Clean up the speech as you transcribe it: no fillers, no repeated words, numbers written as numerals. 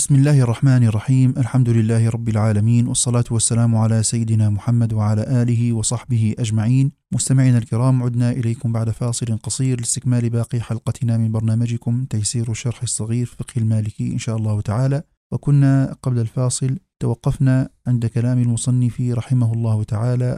بسم الله الرحمن الرحيم. الحمد لله رب العالمين، والصلاة والسلام على سيدنا محمد وعلى آله وصحبه أجمعين. مستمعينا الكرام، عدنا إليكم بعد فاصل قصير لاستكمال باقي حلقتنا من برنامجكم تيسير الشرح الصغير فقه المالكي إن شاء الله تعالى. وكنا قبل الفاصل توقفنا عند كلام المصنف رحمه الله تعالى